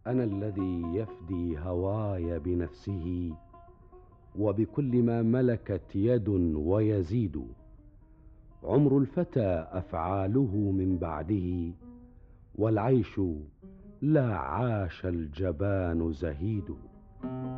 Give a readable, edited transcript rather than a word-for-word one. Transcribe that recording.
أنا الذي يفدي هواي بنفسه، وبكل ما ملكت يد ويزيد. عمر الفتى أفعاله من بعده، والعيش لا عاش الجبان زهيد.